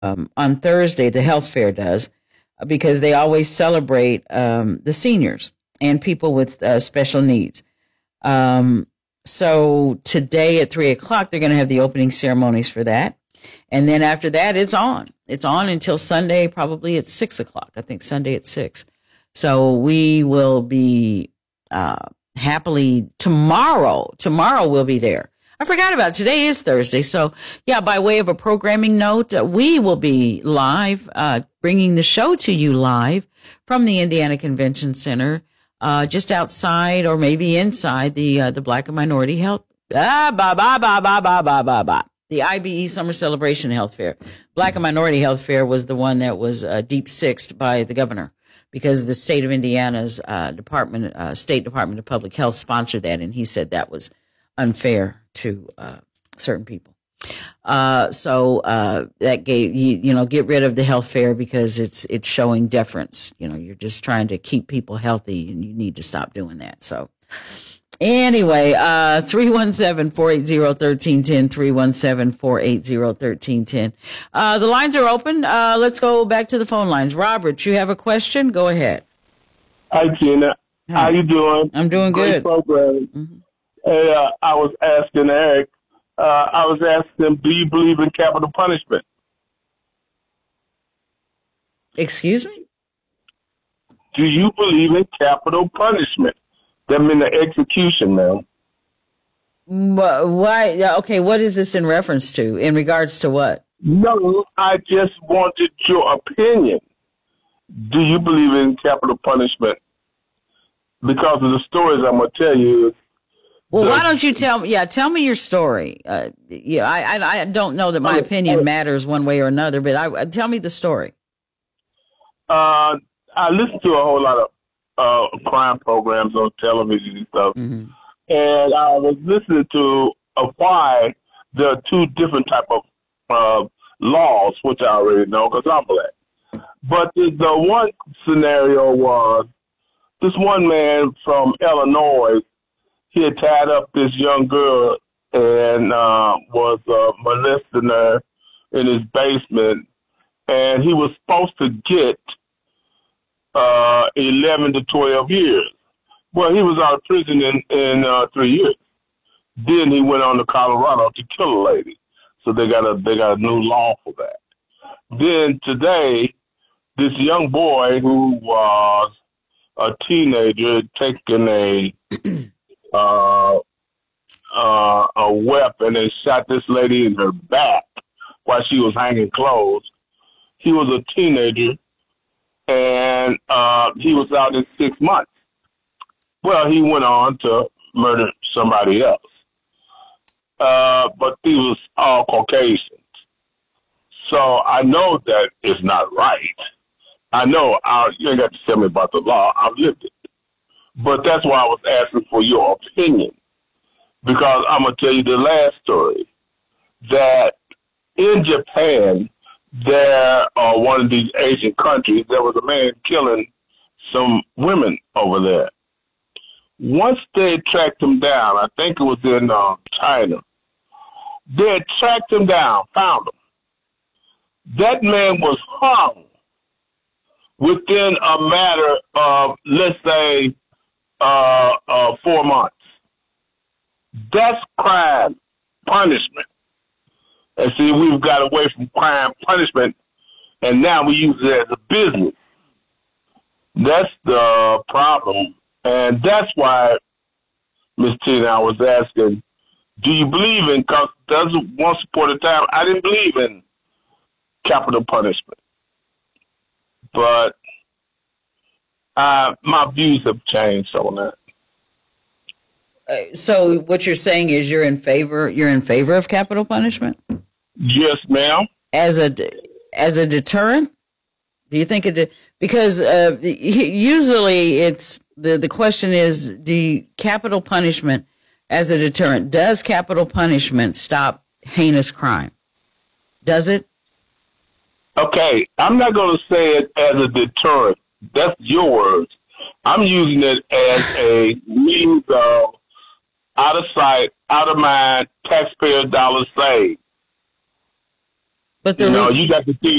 on Thursday, the health fair does, because they always celebrate the seniors and people with special needs. So today at 3:00, they're going to have the opening ceremonies for that. And then after that, it's on. It's on until Sunday, probably at 6:00. I think Sunday at 6. So we will be happily tomorrow. Tomorrow we'll be there. I forgot about it. Today is Thursday. So yeah, by way of a programming note, we will be live, bringing the show to you live from the Indiana Convention Center, just outside or maybe inside the Black and Minority Health, the IBE Summer Celebration Health Fair. Black and Minority Health Fair was the one that was deep sixed by the governor, because the state of Indiana's State Department of Public Health sponsored that, and he said that was unfair to certain people. So that gave get rid of the health fair, because it's showing deference. You're just trying to keep people healthy, and you need to stop doing that. So anyway, 317-480-1310, 317-480-1310. The lines are open. Let's go back to the phone lines. Robert, you have a question? Go ahead. Hi, Gina. How you doing? I'm doing Great good. Program. Mm-hmm. Hey, I was asking Eric, do you believe in capital punishment? Excuse me? Do you believe in capital punishment? That means the execution, ma'am. Why? Okay, what is this in reference to? In regards to what? No, I just wanted your opinion. Do you believe in capital punishment? Because of the stories I'm going to tell you. Well, why don't you tell me? Yeah, tell me your story. I don't know that my opinion matters one way or another, but tell me the story. I listen to a whole lot of crime programs on television and stuff, and I was listening to why there are two different type of laws, which I already know because I'm black. But the one scenario was this one man from Illinois. He had tied up this young girl and was molesting her in his basement, and he was supposed to get 11 to 12 years. Well, he was out of prison in 3 years. Then he went on to Colorado to kill a lady. So they got a new law for that. Then today, this young boy who was a teenager taking a weapon and shot this lady in her back while she was hanging clothes. He was a teenager, and he was out in 6 months. Well, he went on to murder somebody else. But he was all Caucasians. So I know that it's not right. I know you ain't got to tell me about the law. I've lived it. But that's why I was asking for your opinion. Because I'm going to tell you the last story. That in Japan, one of these Asian countries, there was a man killing some women over there. Once they tracked him down, I think it was in China, they had tracked him down, found him. That man was hung within a matter of, let's say, 4 months. That's crime punishment. And see, we've got away from crime punishment, and now we use it as a business. That's the problem. And that's why, Miss Tina, I was asking, do you believe in, because once upon a time, I didn't believe in capital punishment. But my views have changed on that. So what you're saying is you're in favor of capital punishment? Yes, ma'am. As a deterrent? Do you think because usually it's the question is, capital punishment as a deterrent, does capital punishment stop heinous crime? Does it? Okay, I'm not going to say it as a deterrent. That's your words. I'm using it as a means of out of sight, out of mind, taxpayer dollars saved. But You the know, you got to see